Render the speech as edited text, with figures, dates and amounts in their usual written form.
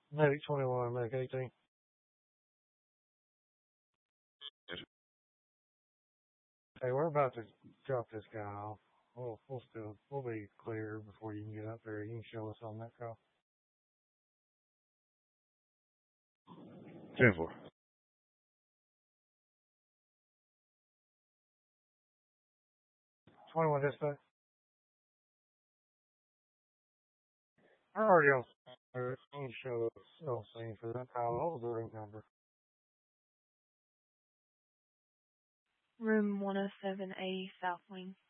Medic 21, Medic 18. Hey, we're about to drop this guy off. We'll be clear before you can get up there. You can show us on that call. 10-4. 21 dispatch. We're already on. You can show us on scene for that call. What was the ring number? Room 107A, South Wing.